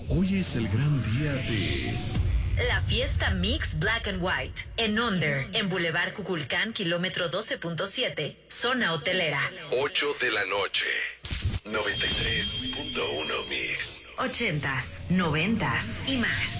Hoy es el gran día de... La fiesta Mix Black and White en Onder, en Boulevard Cuculcán, kilómetro 12.7, zona hotelera. 8 de la noche. 93.1 Mix. 80s, 90s y más.